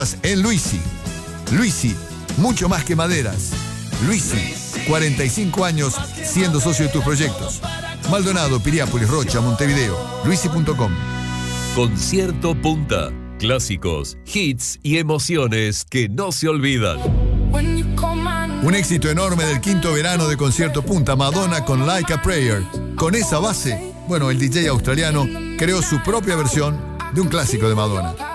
En Luisi. Luisi, mucho más que maderas. Luisi, 45 años siendo socio de tus proyectos. Maldonado, Piriápolis, Rocha, Montevideo. Luisi.com. Concierto Punta. Clásicos, hits y emociones que no se olvidan. Un éxito enorme del quinto verano de Concierto Punta, Madonna con Like a Prayer. Con esa base, el DJ australiano creó su propia versión de un clásico de Madonna.